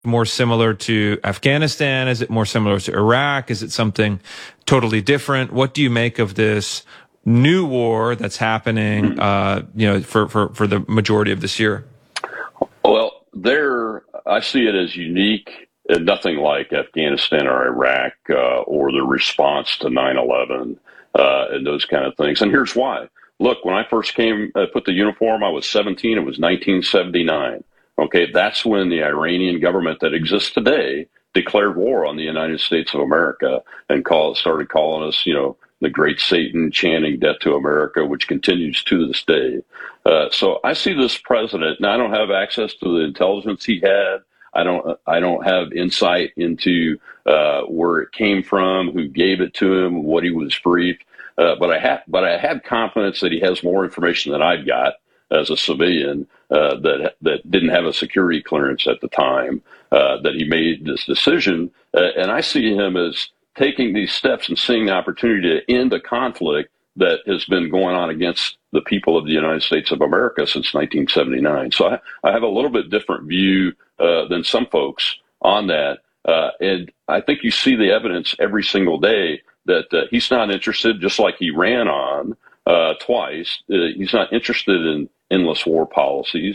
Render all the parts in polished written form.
more similar to Afghanistan? Is it more similar to Iraq? Is it something totally different? What do you make of this new war that's happening, for the majority of this year? Well, I see it as unique and nothing like Afghanistan or Iraq or the response to 9/11 and those kind of things. And here's why. Look, when I first put the uniform, I was 17. It was 1979. Okay, that's when the Iranian government that exists today declared war on the United States of America and started calling us, the great Satan, chanting death to America, which continues to this day. So I see this president, and I don't have access to the intelligence he had. I don't have insight into where it came from, who gave it to him, what he was briefed. But I have confidence that he has more information than I've got as a civilian that didn't have a security clearance at the time that he made this decision. And I see him as taking these steps and seeing the opportunity to end a conflict that has been going on against the people of the United States of America since 1979. So I have a little bit different view than some folks on that. And I think you see the evidence every single day that he's not interested, just like he ran on twice. He's not interested in endless war policies.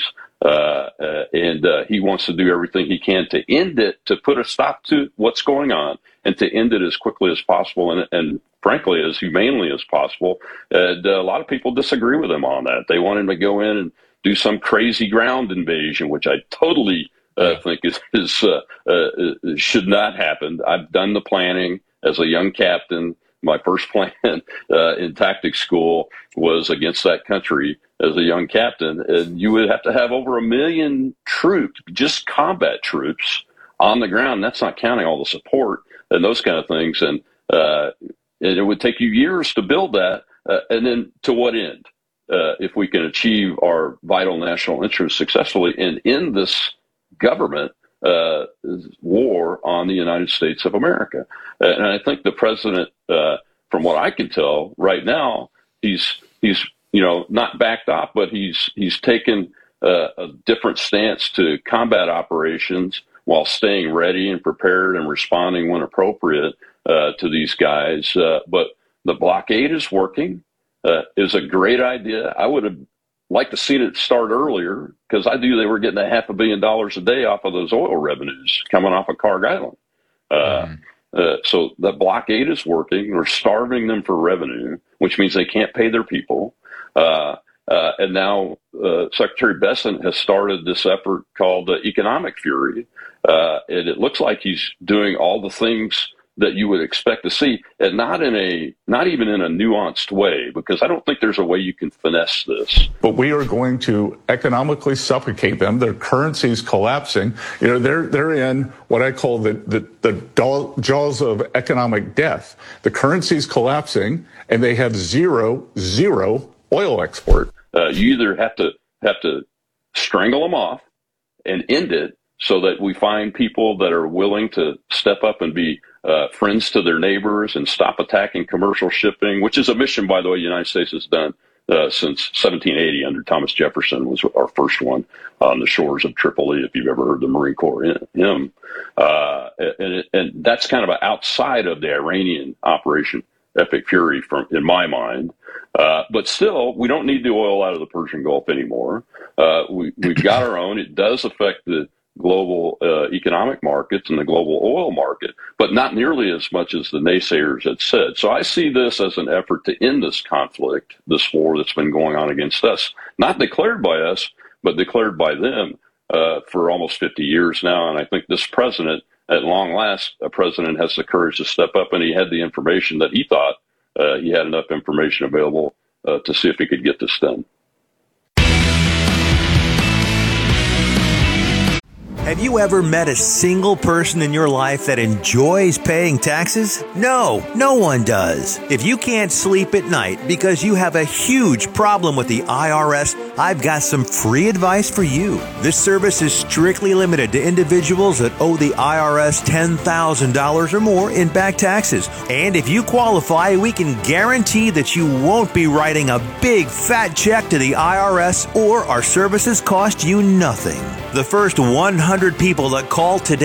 And he wants to do everything he can to end it, to put a stop to what's going on, and to end it as quickly as possible and frankly, as humanely as possible. And a lot of people disagree with him on that. They want him to go in and do some crazy ground invasion, which I totally think should not happen. I've done the planning as a young captain. My first plan in tactics school was against that country as a young captain. And you would have to have over 1 million troops, just combat troops, on the ground. That's not counting all the support and those kind of things. And it would take you years to build that. And then to what end? If we can achieve our vital national interests successfully and end this government war on the United States of America. And I think the president, from what I can tell right now, he's not backed off, but he's taken a different stance to combat operations while staying ready and prepared and responding when appropriate to these guys. But the blockade is working, is a great idea. I would have liked to see it start earlier because I knew they were getting $500 million a day off of those oil revenues coming off of Carg Island. So the blockade is working. We're starving them for revenue, which means they can't pay their people. And now Secretary Bessent has started this effort called Economic Fury. And it looks like he's doing all the things that you would expect to see, and not even in a nuanced way, because I don't think there's a way you can finesse this. But we are going to economically suffocate them. Their currency's collapsing. They're in what I call the jaws of economic death. The currency's collapsing, and they have zero oil export. You either have to strangle them off and end it, so that we find people that are willing to step up and be friends to their neighbors and stop attacking commercial shipping, which is a mission, by the way, the United States has done since 1780 under Thomas Jefferson was our first one on the shores of Tripoli, if you've ever heard the Marine Corps hymn. And that's kind of outside of the Iranian Operation Epic Fury in my mind. But still, we don't need the oil out of the Persian Gulf anymore. We've got our own. It does affect the global economic markets and the global oil market, but not nearly as much as the naysayers had said. So I see this as an effort to end this conflict, this war that's been going on against us, not declared by us, but declared by them for almost 50 years now. And I think this president, at long last, a president has the courage to step up, and he had the information that he thought he had enough information available to see if he could get this done. Have you ever met a single person in your life that enjoys paying taxes? No, no one does. If you can't sleep at night because you have a huge problem with the IRS, I've got some free advice for you. This service is strictly limited to individuals that owe the IRS $10,000 or more in back taxes. And if you qualify, we can guarantee that you won't be writing a big fat check to the IRS, or our services cost you nothing. The first 100 people that call today